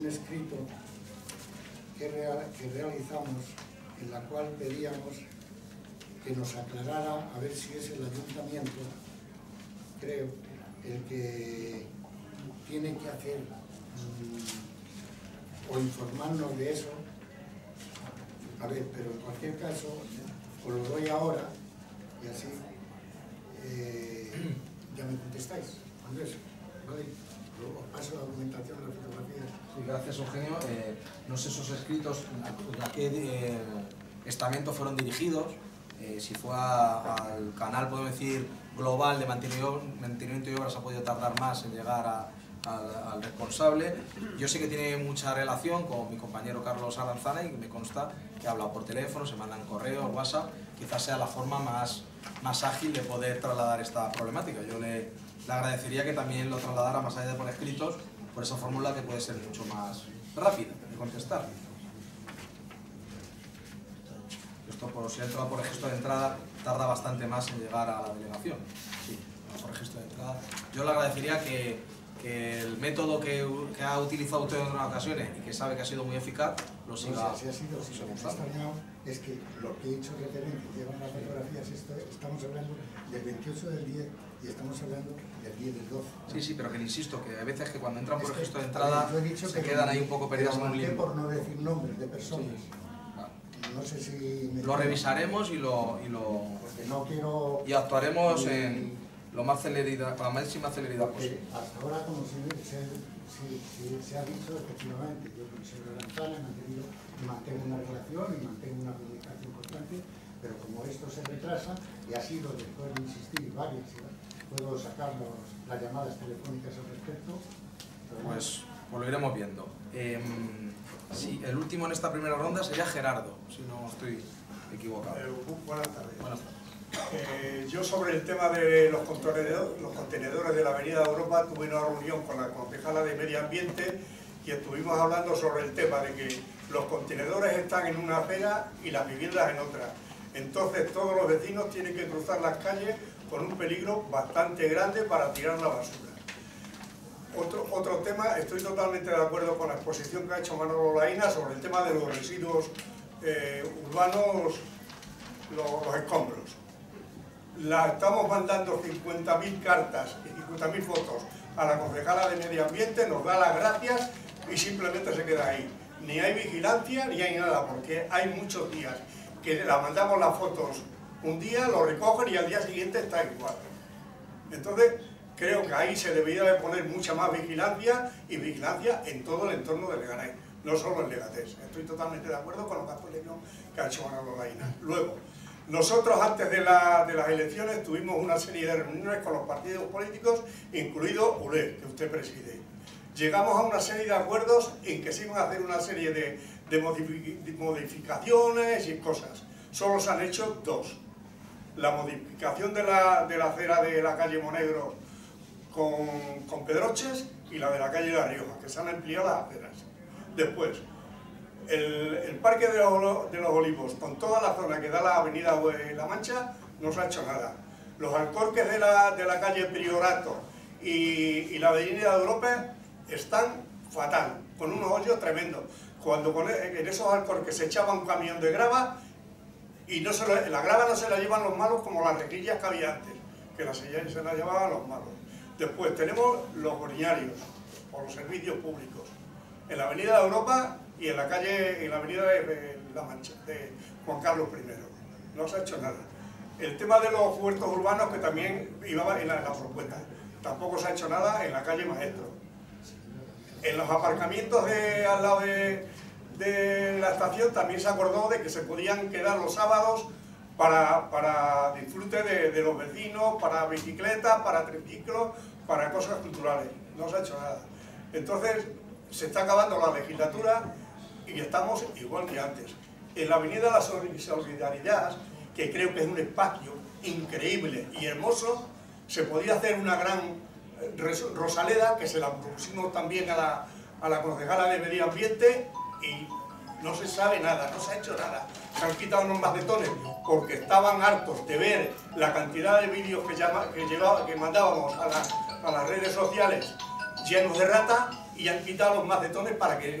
Un escrito que realizamos en la cual pedíamos que nos aclarara a ver si es el ayuntamiento, creo, el que tiene que hacer o informarnos de eso. A ver, pero en cualquier caso os lo doy ahora y así ya me contestáis. Andrés, ¿vale? Os paso la documentación, las fotografías. Sí, gracias, Eugenio. No sé esos escritos a qué estamento fueron dirigidos, si fue al canal, podemos decir, global de mantenimiento y obras, ha podido tardar más en llegar al responsable. Yo sé que tiene mucha relación con mi compañero Carlos Aranzana y me consta que ha hablado por teléfono, se mandan correos, WhatsApp, quizás sea la forma más ágil de poder trasladar esta problemática. Yo le agradecería que también lo trasladara más allá de por escritos, por esa fórmula que puede ser mucho más rápida de contestar. Esto, si entra por registro de entrada, tarda bastante más en llegar a la delegación. Sí, por registro de entrada. Yo le agradecería que el método que ha utilizado usted en otras ocasiones y que sabe que ha sido muy eficaz, lo siga. Si ha sido, si me ha extrañado, es que lo que he hecho referencia, llevan las fotografías, estamos hablando del 28 del 10 y estamos hablando del 10 del 12. Sí, sí, pero que le insisto, que hay veces que cuando entran por registro de entrada se quedan ahí un poco perdidos en un limbo. Por no decir nombres de personas. Sí. No sé si lo revisaremos y porque no quiero... y actuaremos en lo más celeridad, con la máxima celeridad posible. Hasta ahora, como se ha dicho, efectivamente, yo con el señor Aranzana mantengo una relación y mantengo una comunicación constante, pero como esto se retrasa, y ha sido, después de insistir varias, puedo sacar las llamadas telefónicas al respecto. Pues lo iremos viendo. Sí, el último en esta primera ronda sería Gerardo, si no estoy equivocado. Buenas tardes. Buenas tardes. Yo sobre el tema de los contenedores de la Avenida Europa tuve una reunión con la concejala de Medio Ambiente y estuvimos hablando sobre el tema de que los contenedores están en una acera y las viviendas en otra. Entonces todos los vecinos tienen que cruzar las calles con un peligro bastante grande para tirar la basura. Otro tema, estoy totalmente de acuerdo con la exposición que ha hecho Manolo Laína sobre el tema de los residuos urbanos, los escombros. Estamos mandando 50.000 cartas y 50.000 fotos a la concejala de Medio Ambiente, nos da las gracias y simplemente se queda ahí. Ni hay vigilancia ni hay nada, porque hay muchos días que la mandamos las fotos un día, lo recogen y al día siguiente está igual. Entonces, creo que ahí se debería de poner mucha más vigilancia y vigilancia en todo el entorno de Leganés, no solo en Leganés. Estoy totalmente de acuerdo con la exposición que ha hecho Manolo Laína. Luego, nosotros antes de las elecciones tuvimos una serie de reuniones con los partidos políticos, incluido ULER, que usted preside. Llegamos a una serie de acuerdos en que se iban a hacer una serie de modificaciones y cosas. Solo se han hecho dos. La modificación de la acera de la calle Monegro con Pedroches y la de la calle La Rioja, que se han ampliado las aceras. Después, el Parque de los Olivos, con toda la zona que da la avenida La Mancha, no se ha hecho nada. Los alcorques de la calle Priorato y la avenida de Europa están fatal, con unos hoyos tremendos. Cuando en esos alcorques se echaba un camión de grava y la grava no se la llevan los malos como las rejillas que había antes, que se la llevaban los malos. Después tenemos los oriñarios, o los servicios públicos, en la avenida de Europa y en la avenida de La Mancha, de Juan Carlos I. No se ha hecho nada. El tema de los huertos urbanos, que también iba en la propuesta, tampoco se ha hecho nada en la calle Maestro. En los aparcamientos al lado de la estación también se acordó de que se podían quedar los sábados para disfrute de los vecinos, para bicicletas, para triciclos, para cosas culturales. No se ha hecho nada. Entonces, se está acabando la legislatura y estamos igual que antes. En la avenida de la Solidaridad, que creo que es un espacio increíble y hermoso, se podía hacer una gran Rosaleda, que se la propusimos también a la concejala de Medio Ambiente y no se sabe nada, no se ha hecho nada. Se han quitado unos macetones porque estaban hartos de ver la cantidad de vídeos que mandábamos a las redes sociales llenos de rata y han quitado los macetones para que